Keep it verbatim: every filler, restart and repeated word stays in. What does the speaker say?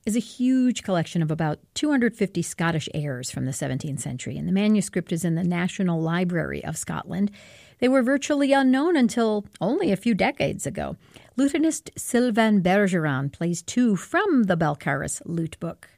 is a huge collection of about two hundred fifty Scottish airs from the seventeenth century, and the manuscript is in the National Library of Scotland. They were virtually unknown until only a few decades ago. Lutenist Sylvain Bergeron plays two from the Balcarres lute book.